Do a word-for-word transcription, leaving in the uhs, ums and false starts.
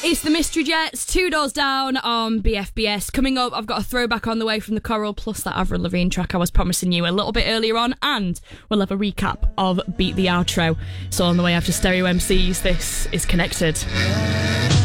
It's the Mystery Jets, Two Doors Down on B F B S. Coming up, I've got a throwback on the way from the Coral, plus that Avril Lavigne track I was promising you a little bit earlier on, and we'll have a recap of Beat the Outro. So on the way after Stereo M Cs, this is Connected.